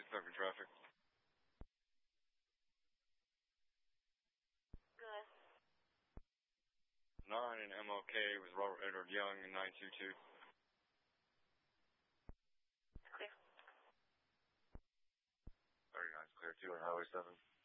stuck in traffic. Good. 9 in MLK was Robert Edward Young in 922. Clear. 39 is clear, 2 on Highway 7.